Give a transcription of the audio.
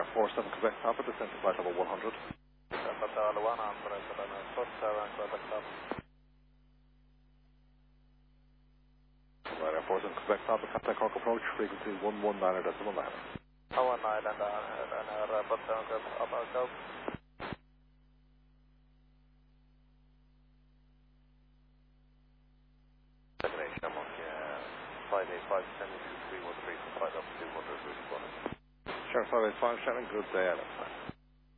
Ryanair 47 Quebec Papa, descent to flight level 100. Hotel 100, Ryanair 47 Quebec Papa. Ryanair 47 Quebec Papa, contact Cork approach, frequency 119.9. 119 and Ryanair 47 Quebec Papa, go. Destination, I'm on 585, sending 2313 for flight level 200, Sure, 585, Shannon, good day, Adam.